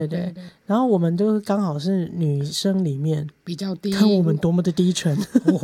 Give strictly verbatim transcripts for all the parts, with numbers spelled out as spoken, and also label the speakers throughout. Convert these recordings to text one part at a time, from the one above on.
Speaker 1: 对对对，然后我们就刚好是女生里面
Speaker 2: 比较低，
Speaker 1: 看我们多么的低沉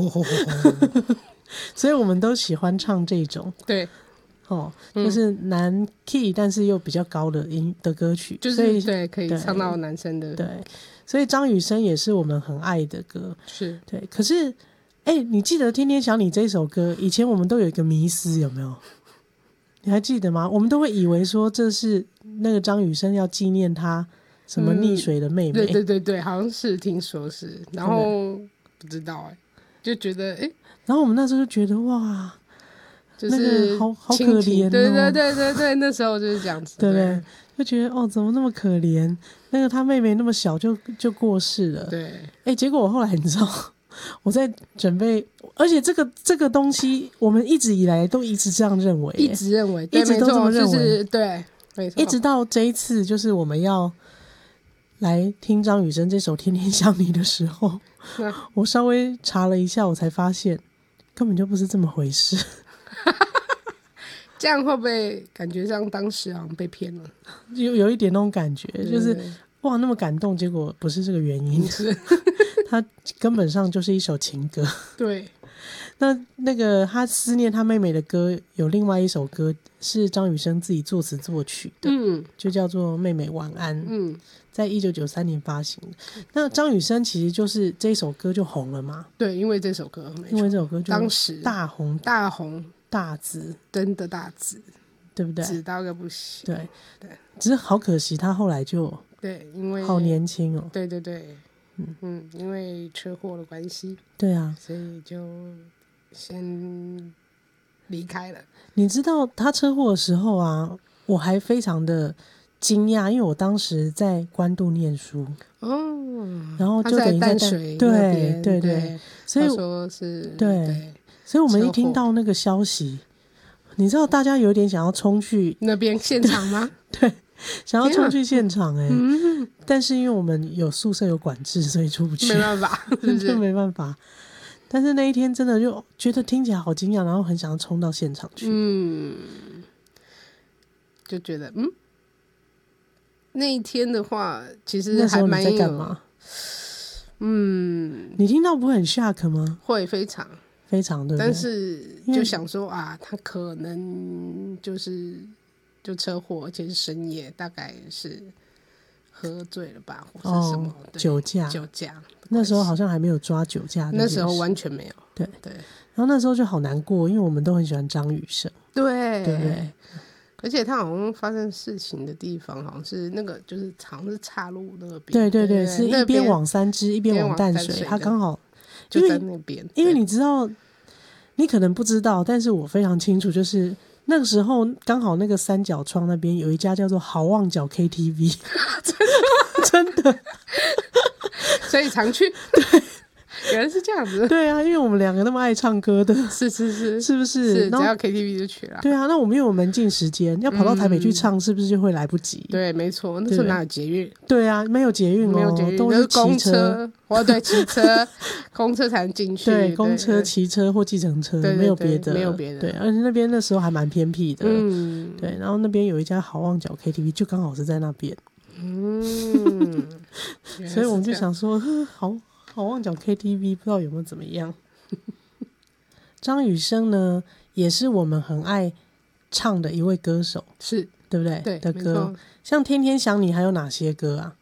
Speaker 1: 所以我们都喜欢唱这种
Speaker 2: 对
Speaker 1: 哦，就是男 key 但是又比较高的音的歌曲，
Speaker 2: 就是
Speaker 1: 所以
Speaker 2: 对可以唱到男生的，
Speaker 1: 对，所以张雨生也是我们很爱的歌，
Speaker 2: 是
Speaker 1: 对。可是哎、欸，你记得《天天想你》这首歌以前我们都有一个迷思，有没有？你还记得吗？我们都会以为说这是那个张雨生要纪念他什么溺水的妹妹、
Speaker 2: 嗯、对对对对，好像是听说是，然后不知道哎、欸，就觉得哎、欸，
Speaker 1: 然后我们那时候就觉得哇，
Speaker 2: 就是
Speaker 1: 那个好好可怜、哦，
Speaker 2: 对对对对对，那时候就是这样子，
Speaker 1: 对不对？就觉得哦，怎么那么可怜？那个他妹妹那么小就就过世了，
Speaker 2: 对，
Speaker 1: 哎，结果我后来你知道，我在准备，而且这个这个东西，我们一直以来都一直这样认为，
Speaker 2: 一直认为，
Speaker 1: 一直都这么认为，
Speaker 2: 就是对，没错，
Speaker 1: 一直到这一次，就是我们要来听张雨生这首《天天想你》的时候，我稍微查了一下，我才发现根本就不是这么回事。
Speaker 2: 这样会不会感觉像当时好像被骗了？
Speaker 1: 有有一点那种感觉，就是哇，那么感动，结果不是这个原因，他根本上就是一首情歌。
Speaker 2: 对，
Speaker 1: 那那个他思念他妹妹的歌，有另外一首歌是张雨生自己作词作曲的，嗯，就叫做《妹妹晚安》，嗯，在一九九三年发行的。那张雨生其实就是这首歌就红了嘛，
Speaker 2: 对，因为这首歌，
Speaker 1: 因为这首歌就
Speaker 2: 当时
Speaker 1: 大红
Speaker 2: 大红。
Speaker 1: 大紫，
Speaker 2: 真的大紫，
Speaker 1: 对不对？
Speaker 2: 紫到个不行。
Speaker 1: 对对，只是好可惜，他后来就
Speaker 2: 对，因为
Speaker 1: 好年轻哦。
Speaker 2: 对对对，嗯嗯，因为车祸的关系，
Speaker 1: 对啊，
Speaker 2: 所以就先离开了。
Speaker 1: 你知道他车祸的时候啊，我还非常的惊讶，因为我当时在关渡念书哦，然后就等于在
Speaker 2: 淡水
Speaker 1: 对对 对,
Speaker 2: 对，所以说是
Speaker 1: 对。对所以我们一听到那个消息，你知道大家有点想要冲去
Speaker 2: 那边现场吗？
Speaker 1: 对，想要冲去现场哎、欸嗯，但是因为我们有宿舍有管制，所以出不去，
Speaker 2: 没办法，是不是？
Speaker 1: 就没办法。但是那一天真的就觉得听起来好惊讶，然后很想要冲到现场去，嗯，
Speaker 2: 就觉得嗯，那一天的话，其实还蛮有，
Speaker 1: 那时候你在干嘛？嗯，你听到不会很 shock 吗？
Speaker 2: 会非常。
Speaker 1: 非常对不对？
Speaker 2: 但是就想说啊，他可能就是就车祸，而且是深夜，大概是喝醉了吧，或是什么、哦、
Speaker 1: 酒驾？
Speaker 2: 酒驾。
Speaker 1: 那时候好像还没有抓酒驾，
Speaker 2: 那时候完全没有。
Speaker 1: 对
Speaker 2: 对。
Speaker 1: 然后那时候就好难过，因为我们都很喜欢张雨生，
Speaker 2: 对
Speaker 1: 对不对？
Speaker 2: 而且他好像发生事情的地方，好像是那个就是好像是岔路那边。
Speaker 1: 对对对，是一边往三芝，一边往淡水，他刚好。
Speaker 2: 就在那边，
Speaker 1: 因为你知道，你可能不知道，但是我非常清楚，就是那个时候刚好那个三角窗那边有一家叫做好望角 K T V， 真的，真的，
Speaker 2: 所以常去。对，原来是这样子。
Speaker 1: 对啊，因为我们两个那么爱唱歌的，
Speaker 2: 是是是，
Speaker 1: 是不是？
Speaker 2: 是，只要 K T V 就去了。
Speaker 1: 对啊，那我们又有门禁时间，要跑到台北去唱，是不是就会来不及？
Speaker 2: 嗯、对，没错，那时候哪有捷运？
Speaker 1: 对啊，没有捷运哦，
Speaker 2: 没有捷运，
Speaker 1: 都是公
Speaker 2: 车。哦，对，骑车，公车才能进去。
Speaker 1: 对，公车、骑车或计程车，没有别的，
Speaker 2: 没有别的。
Speaker 1: 对，而且那边那时候还蛮偏僻的，嗯，对。然后那边有一家好望角 K T V， 就刚好是在那边，嗯，所以我们就想说，好好望角 K T V 不知道有没有怎么样。张雨生呢，也是我们很爱唱的一位歌手，
Speaker 2: 是
Speaker 1: 对不对？
Speaker 2: 对
Speaker 1: 的歌，像《天天想你》还有哪些歌啊？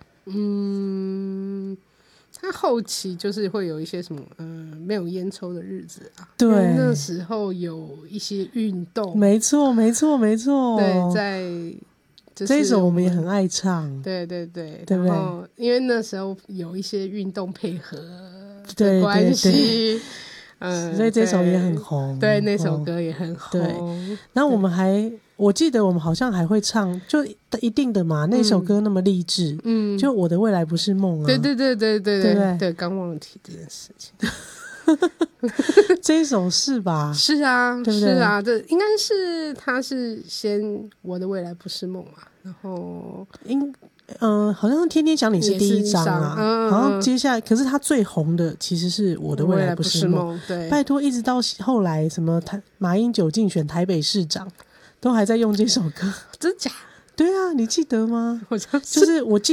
Speaker 2: 嗯，他后期就是会有一些什么，嗯、呃，没有烟抽的日子啊。
Speaker 1: 对，
Speaker 2: 那时候有一些运动，
Speaker 1: 没错，没错，没错。
Speaker 2: 对，在、就是、
Speaker 1: 这一首我们也很爱唱。
Speaker 2: 对对对，
Speaker 1: 对不对？
Speaker 2: 然后因为那时候有一些运动配合的关系。
Speaker 1: 嗯，所以这首也很红，
Speaker 2: 对，那首歌也很红。
Speaker 1: 对，然后我们还，我记得我们好像还会唱，就一定的嘛，那首歌那么励志，嗯，就我的未来不是梦啊，
Speaker 2: 对对对对对
Speaker 1: 对对
Speaker 2: 对，刚忘了提这件事情。
Speaker 1: 这一首是吧？
Speaker 2: 是啊，
Speaker 1: 对不对？
Speaker 2: 是啊，这应该是他是先我的未来不是梦嘛，然后
Speaker 1: 应。嗯、呃，好像天天想你是第一张啊，嗯、好像接下来，可是他最红的其实是我的未来不是梦。
Speaker 2: 对，
Speaker 1: 拜托，一直到后来什么台马英九竞选台北市长，都还在用这首歌，
Speaker 2: 真假？
Speaker 1: 对啊，你记得吗？
Speaker 2: 好像
Speaker 1: 就是我记